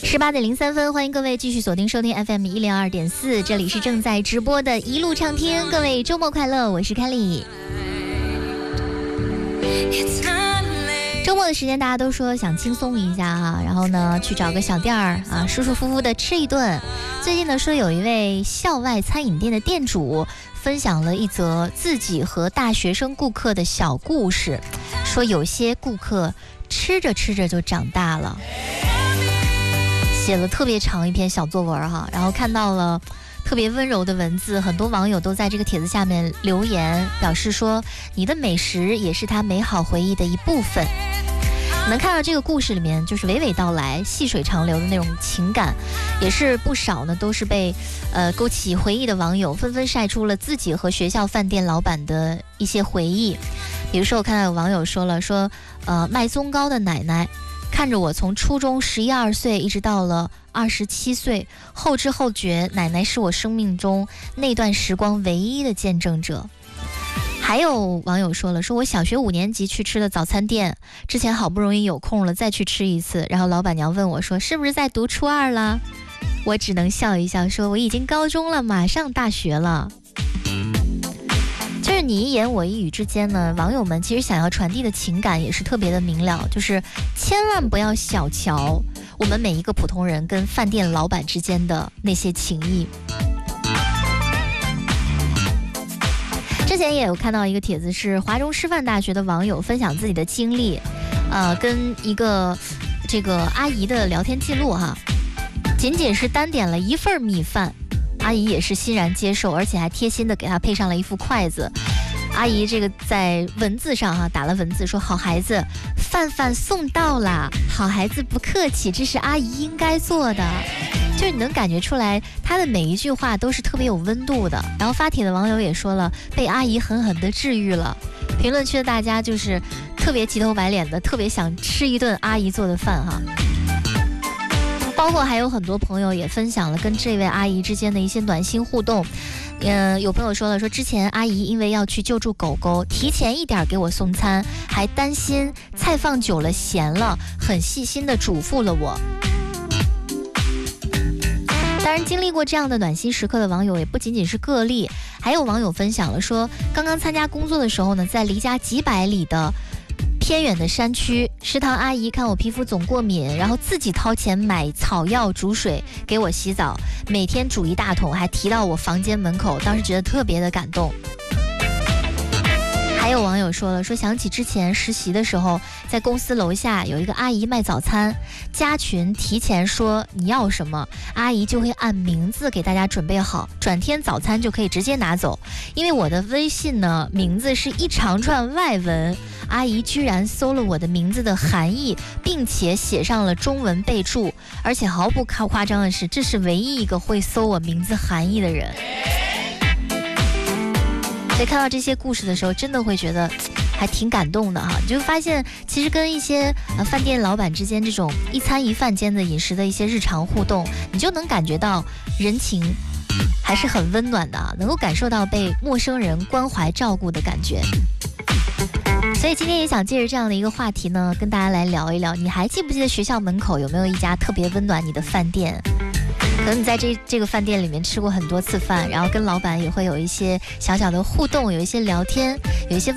18:03，欢迎各位继续锁定收听 FM102.4，这里是正在直播的一路畅听，各位周末快乐，我是凯莉。周末的时间大家都说想轻松一下哈，然后呢去找个小店儿啊，舒舒服服的吃一顿。最近呢说有一位校外餐饮店的店主分享了一则自己和大学生顾客的小故事，说有些顾客吃着吃着就长大了，写了特别长一篇小作文哈，然后看到了特别温柔的文字，很多网友都在这个帖子下面留言，表示说你的美食也是他美好回忆的一部分。能看到这个故事里面就是娓娓道来、细水长流的那种情感，也是不少呢，都是被勾起回忆的网友纷纷晒出了自己和学校饭店老板的一些回忆。比如说我看到有网友说了，说卖粽糕的奶奶看着我从初中11、12岁一直到了27岁，后知后觉，奶奶是我生命中那段时光唯一的见证者。还有网友说了，说我小学5年级去吃的早餐店，之前好不容易有空了再去吃一次，然后老板娘问我说是不是在读初2了，我只能笑一笑说我已经高中了，马上大学了。就是你一言我一语之间呢，网友们其实想要传递的情感也是特别的明了，就是千万不要小瞧我们每一个普通人跟饭店老板之间的那些情谊。之前也有看到一个帖子，是华中师范大学的网友分享自己的经历，跟一个这个阿姨的聊天记录哈，仅仅是单点了1份米饭，阿姨也是欣然接受，而且还贴心的给她配上了一副筷子。阿姨这个在文字上哈打了文字说，好孩子，饭饭送到啦，好孩子不客气，这是阿姨应该做的。就是你能感觉出来她的每一句话都是特别有温度的。然后发帖的网友也说了，被阿姨狠狠的治愈了。评论区的大家就是特别急头白脸的，特别想吃一顿阿姨做的饭哈。包括还有很多朋友也分享了跟这位阿姨之间的一些暖心互动。有朋友说了，说之前阿姨因为要去救助狗狗，提前一点给我送餐，还担心菜放久了咸了，很细心的嘱咐了我。当然经历过这样的暖心时刻的网友也不仅仅是个例，还有网友分享了说，刚刚参加工作的时候呢，在离家几百里的偏远的山区，食堂阿姨看我皮肤总过敏，然后自己掏钱买草药煮水给我洗澡，每天煮一大桶，还提到我房间门口，当时觉得特别的感动。还有网友说了，说想起之前实习的时候，在公司楼下有一个阿姨卖早餐，加群提前说你要什么，阿姨就会按名字给大家准备好，转天早餐就可以直接拿走。因为我的微信呢名字是一长串外文，阿姨居然搜了我的名字的含义，并且写上了中文备注，而且毫不夸张的是，这是唯一一个会搜我名字含义的人。所以看到这些故事的时候，真的会觉得还挺感动的哈。你就发现其实跟一些饭店老板之间这种一餐一饭间的饮食的一些日常互动，你就能感觉到人情还是很温暖的啊，能够感受到被陌生人关怀照顾的感觉。所以今天也想借着这样的一个话题呢，跟大家来聊一聊，你还记不记得学校门口有没有一家特别温暖你的饭店？可能你在这个饭店里面吃过很多次饭，然后跟老板也会有一些小小的互动，有一些聊天，有一些